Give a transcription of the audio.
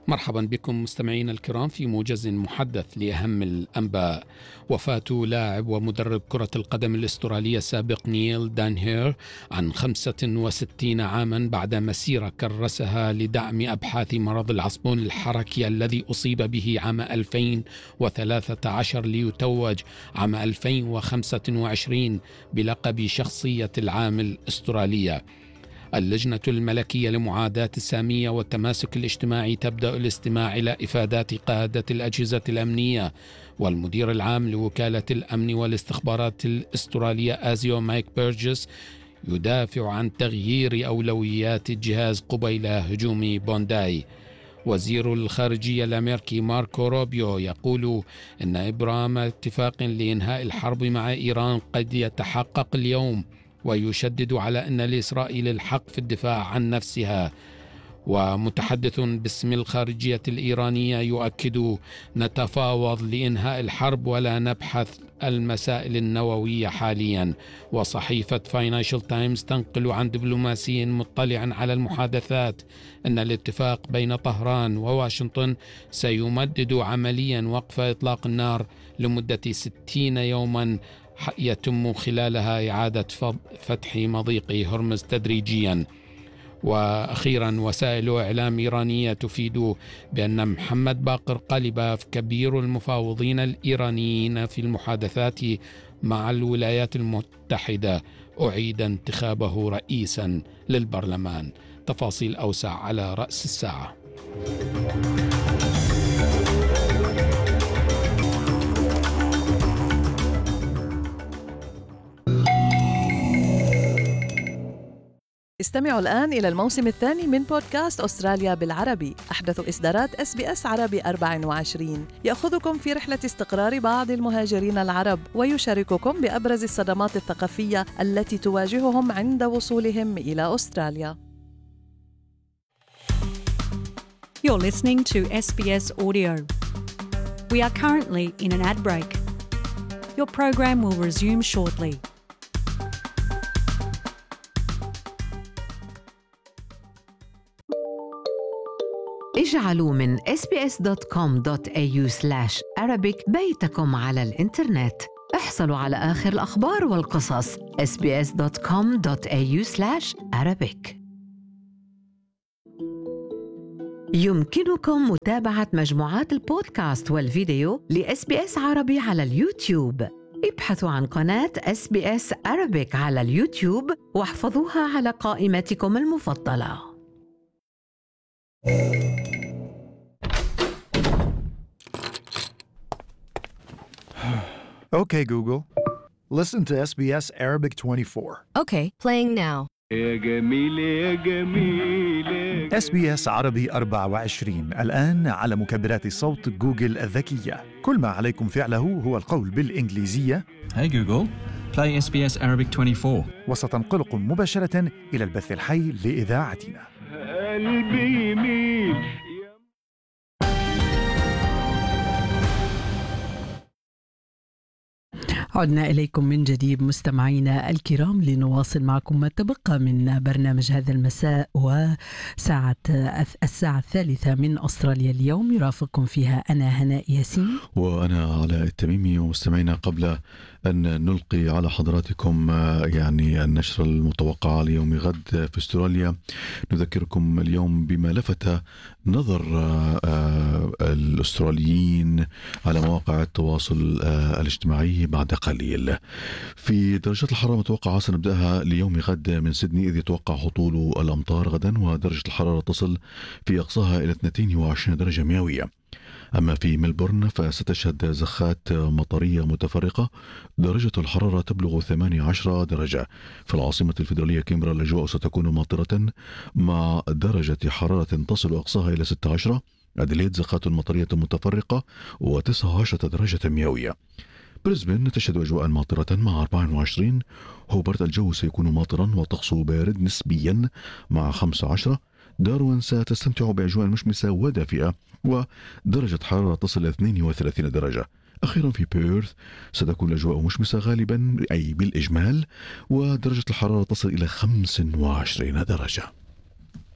مرحبا بكم مستمعين الكرام في موجز محدث لأهم الأنباء. وفاة لاعب ومدرب كرة القدم الأسترالي السابق نيل دانهير عن 65 عاما بعد مسيرة كرسها لدعم أبحاث مرض العصبون الحركي الذي أصيب به عام 2013 ليتوج عام 2025 بلقب شخصية العام الأسترالية. اللجنة الملكية لمعاداة السامية والتماسك الاجتماعي تبدأ الاستماع إلى إفادات قادة الأجهزة الأمنية. والمدير العام لوكالة الأمن والاستخبارات الأسترالية آزيو مايك بيرجس يدافع عن تغيير أولويات الجهاز قبيل هجوم بونداي. وزير الخارجية الأمريكي ماركو روبيو يقول إن إبرام اتفاق لإنهاء الحرب مع إيران قد يتحقق اليوم، ويشدد على أن لإسرائيل الحق في الدفاع عن نفسها. ومتحدث باسم الخارجية الإيرانية يؤكد: نتفاوض لإنهاء الحرب ولا نبحث المسائل النووية حاليا. وصحيفة فاينانشال تايمز تنقل عن دبلوماسي مطلع على المحادثات أن الاتفاق بين طهران وواشنطن سيمدد عمليا وقف إطلاق النار لمدة 60 يوما يتم خلالها إعادة فتح مضيق هرمز تدريجيا. وأخيرا وسائل إعلام إيرانية تفيد بأن محمد باقر قالباف كبير المفاوضين الإيرانيين في المحادثات مع الولايات المتحدة أعيد انتخابه رئيسا للبرلمان. تفاصيل أوسع على رأس الساعة. استمعوا الآن إلى الموسم الثاني من بودكاست أستراليا بالعربي، أحدث إصدارات SBS عربي 24، يأخذكم في رحلة استقرار بعض المهاجرين العرب ويشارككم بأبرز الصدمات الثقافية التي تواجههم عند وصولهم إلى أستراليا. You're listening to SBS Audio. We are currently in an ad break. Your program will resume shortly. اجعلوا من sbs.com.au/arabic بيتكم على الإنترنت. احصلوا على آخر الأخبار والقصص. sbs.com.au/arabic. يمكنكم متابعة مجموعات البودكاست والفيديو لSBS عربي على اليوتيوب. ابحثوا عن قناة SBS Arabic على اليوتيوب واحفظوها على قائمتكم المفضلة. Okay, Google. Listen to SBS Arabic 24. Okay, playing now. SBS عربي 24 الآن على مكبرات صوت جوجل الذكية. كل ما عليكم فعله هو القول بالإنجليزية Hey Google, play SBS Arabic 24. وستنقلكم مباشرة إلى البث الحي لإذاعتنا. قلبي يميل. عدنا إليكم من جديد مستمعينا الكرام لنواصل معكم ما تبقى من برنامج هذا المساء، وساعة الساعة 3 من أستراليا اليوم يرافقكم فيها أنا هناء ياسين وأنا علاء التميمي. ومستمعينا قبل أن نلقي على حضراتكم يعني النشرة المتوقعة ليوم غد في أستراليا، نذكركم اليوم بما لفت نظر الأستراليين على مواقع التواصل الاجتماعي بعد قليل. في درجات الحرارة المتوقعة سنبدأها ليوم غد من سيدني، إذ يتوقع هطول الأمطار غدا ودرجة الحرارة تصل في أقصاها إلى 22 درجة مئوية. أما في ملبورن فستشهد زخات مطرية متفرقة، درجة الحرارة تبلغ 18 درجة. في العاصمة الفيدرالية كامبرا الأجواء ستكون ماطرة مع درجة حرارة تصل أقصاها إلى 16. أديليد زخات مطرية متفرقة و19 درجة مئوية. بريسبن تشهد أجواء ماطرة مع 24. هوبرت الجو سيكون ماطرا وطقس بارد نسبيا مع 15. داروين ستستمتع بأجواء مشمسة ودافئة ودرجة حرارة تصل إلى 32 درجة. أخيرا في بيرث ستكون الأجواء مشمسة غالبا أي بالإجمال، ودرجة الحرارة تصل إلى 25 درجة.